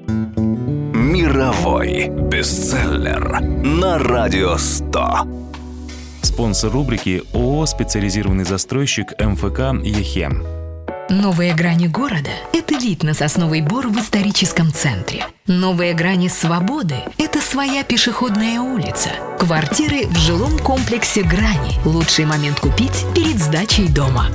Мировой бестселлер на Радио 100. Спонсор рубрики ООО «Специализированный застройщик МФК «Ехем». Новые грани города – это вид на Сосновый Бор в историческом центре. Новые грани свободы – это своя пешеходная улица. Квартиры в жилом комплексе «Грани». Лучший момент купить перед сдачей дома.